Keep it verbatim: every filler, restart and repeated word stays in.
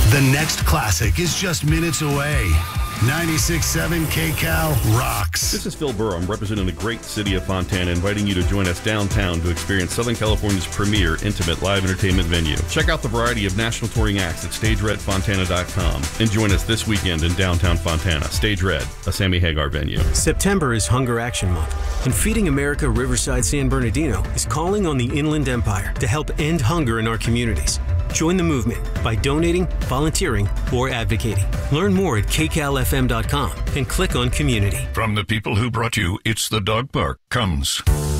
The next classic is just minutes away. ninety-six point seven K C A L rocks. This is Phil Burr. I'm representing the great city of Fontana, inviting you to join us downtown to experience Southern California's premier intimate live entertainment venue. Check out the variety of national touring acts at stage red fontana dot com and join us this weekend in downtown Fontana. Stage Red, a Sammy Hagar venue. September is Hunger Action Month, and Feeding America Riverside San Bernardino is calling on the Inland Empire to help end hunger in our communities. Join the movement by donating, volunteering, or advocating. Learn more at K C A L F M dot com and click on Community. From the people who brought you It's the Dog Park comes